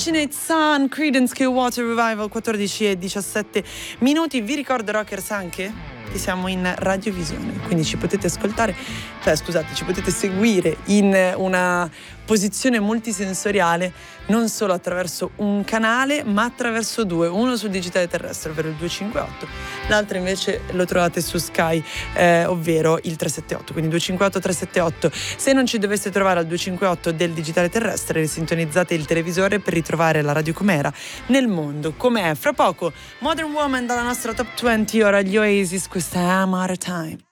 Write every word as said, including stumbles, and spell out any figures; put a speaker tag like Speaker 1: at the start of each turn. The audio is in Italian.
Speaker 1: Passionate Sun, Creedence Clearwater Revival, quattordici e diciassette minuti. Vi ricordo, rockers, anche che siamo in radiovisione, quindi ci potete ascoltare, cioè scusate, ci potete seguire in una posizione multisensoriale non solo attraverso un canale ma attraverso due, uno sul digitale terrestre ovvero il duecentocinquantotto, l'altro invece lo trovate su Sky, eh, ovvero il trecentosettantotto, quindi duecentocinquantotto trecentosettantotto. Se non ci doveste trovare al duecentocinquantotto del digitale terrestre, sintonizzate il televisore per ritrovare la radio com'era nel mondo, com'è. Fra poco Modern Woman dalla nostra top venti, ora gli Oasis, questa è I'm Out of Time.